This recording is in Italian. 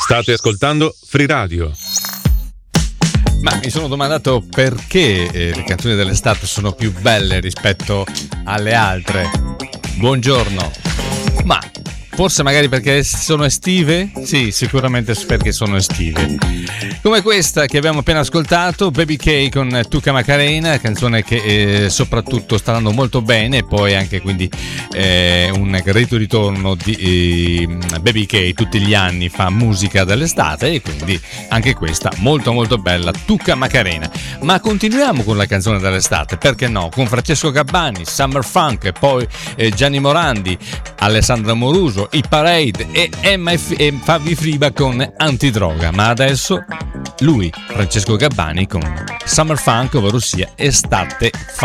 State ascoltando Free Radio. Ma mi sono domandato perché le canzoni dell'estate sono più belle rispetto alle altre. Buongiorno. Ma forse magari perché sono estive? Sì, sicuramente perché sono estive. Come questa che abbiamo appena ascoltato, Baby K con Tuca Macarena, canzone che soprattutto sta andando molto bene, e poi anche quindi un gradito ritorno di Baby K. Tutti gli anni fa musica dell'estate e quindi anche questa molto molto bella, Tuca Macarena. Ma continuiamo con la canzone dell'estate, perché no? Con Francesco Gabbani, Summer Funk, e poi Gianni Morandi, Alessandra Moruso, i Parade e Fabi Friba con Antidroga. Ma adesso lui, Francesco Gabbani, con Summer Funk, ovvero sia Estate Funk.